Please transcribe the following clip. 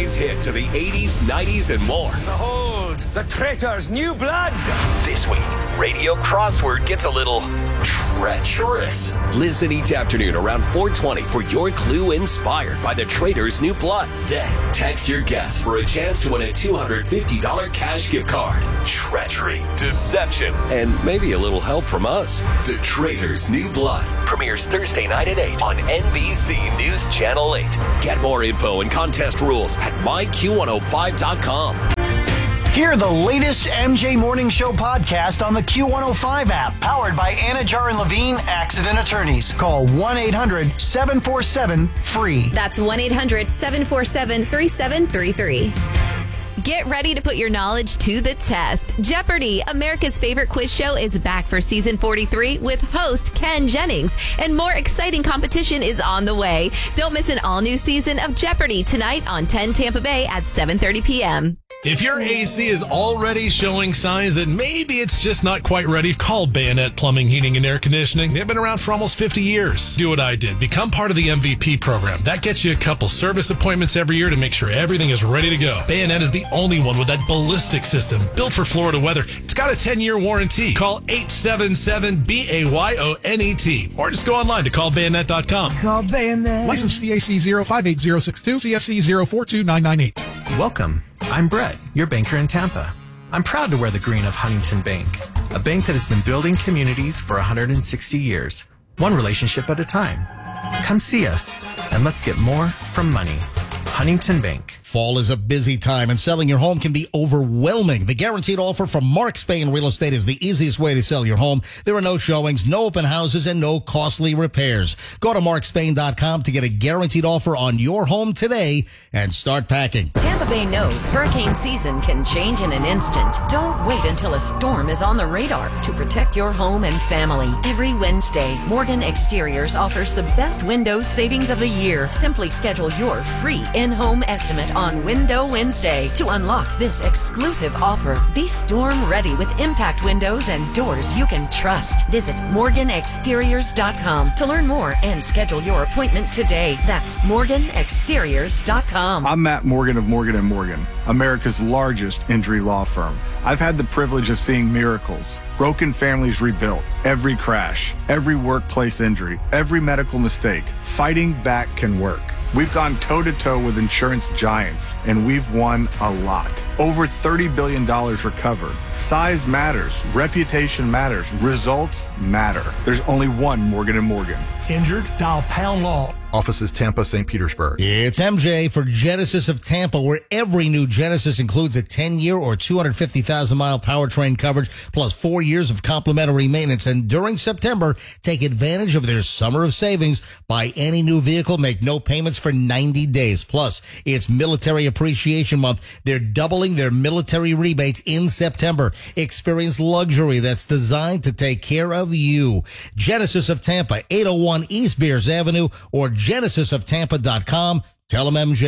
today's hits of the 80s, 90s, and more. Behold, the traitor's new blood. This week, Radio Crossword gets a little treacherous. Listen each afternoon around 4:20 for your clue inspired by the Traitor's New Blood. Then, text your guess for a chance to win a $250 cash gift card. Treachery, deception, and maybe a little help from us. The Traitor's New Blood premieres Thursday night at 8 on NBC News Channel 8. Get more info and contest rules at myQ105.com. Hear the latest MJ Morning Show podcast on the Q105 app, powered by Anna Jar and Levine Accident Attorneys. Call 1-800-747-FREE. That's 1-800-747-3733. Get ready to put your knowledge to the test. Jeopardy! America's favorite quiz show is back for season 43 with host Ken Jennings, and more exciting competition is on the way. Don't miss an all-new season of Jeopardy tonight on 10 Tampa Bay at 7:30 p.m. If your AC is already showing signs that maybe it's just not quite ready, call Bayonet Plumbing, Heating, and Air Conditioning. They've been around for almost 50 years. Do what I did. Become part of the MVP program. That gets you a couple service appointments every year to make sure everything is ready to go. Bayonet is the only one with that ballistic system built for Florida weather. It's got a 10-year warranty. Call 877-BAYONET or just go online to callbayonet.com. Call Bayonet. License CAC 058062, CFC 042998. Welcome. I'm Brett, your banker in Tampa. I'm proud to wear the green of Huntington Bank, a bank that has been building communities for 160 years, one relationship at a time. Come see us, and let's get more from money. Huntington Bank. Fall is a busy time, and selling your home can be overwhelming. The guaranteed offer from Mark Spain Real Estate is the easiest way to sell your home. There are no showings, no open houses, and no costly repairs. Go to markspain.com to get a guaranteed offer on your home today and start packing. Tampa Bay knows hurricane season can change in an instant. Don't wait until a storm is on the radar to protect your home and family. Every Wednesday, Morgan Exteriors offers the best window savings of the year. Simply schedule your free in-home estimate on Window Wednesday to unlock this exclusive offer. Be storm ready with impact windows and doors you can trust. Visit MorganExteriors.com to learn more and schedule your appointment today. That's MorganExteriors.com. I'm Matt Morgan of Morgan & Morgan, America's largest injury law firm. I've had the privilege of seeing miracles, broken families rebuilt, every crash, every workplace injury, every medical mistake. Fighting back can work. We've gone toe-to-toe with insurance giants, and we've won a lot. Over $30 billion recovered. Size matters. Reputation matters. Results matter. There's only one Morgan & Morgan. Injured? Dial Pound Law. Offices Tampa, St. Petersburg. It's MJ for Genesis of Tampa, where every new Genesis includes a 10-year or 250,000-mile powertrain coverage, plus 4 years of complimentary maintenance. And during September, take advantage of their summer of savings. Buy any new vehicle, make no payments for 90 days. Plus, it's Military Appreciation Month. They're doubling their military rebates in September. Experience luxury that's designed to take care of you. Genesis of Tampa, 801 East Beers Avenue, or genesisoftampa.com. Tell them MJ